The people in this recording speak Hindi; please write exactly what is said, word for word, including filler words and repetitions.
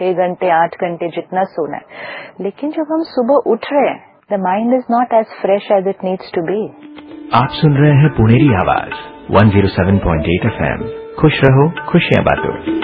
छह घंटे आठ घंटे जितना सोना है, लेकिन जब हम सुबह उठ रहे हैं, the mind is not as fresh as it needs to be. आप सुन रहे हैं पुनेरी आवाज एक सौ सात पॉइंट आठ एफ एम। खुश रहो, खुशियां बांटो।